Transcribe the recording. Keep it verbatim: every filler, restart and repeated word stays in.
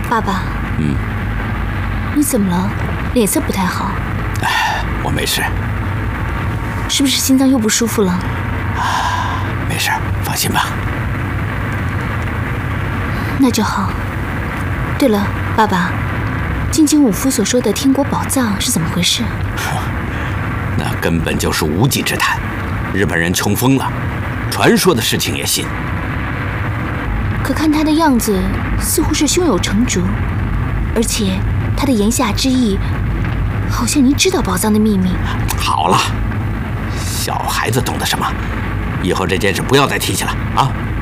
爸爸， 嗯， 你怎么了？脸色不太好。 哎，我没事。 是不是心脏又不舒服了？ 啊，没事，放心吧。 那就好。对了，爸爸，金井武夫所说的天国宝藏是怎么回事？ 那根本就是无稽之谈，日本人穷疯了，传说的事情也信。 可看他的样子，似乎是胸有成竹，而且他的言下之意，好像您知道宝藏的秘密。 好了，小孩子懂得什么？以后这件事不要再提起了啊！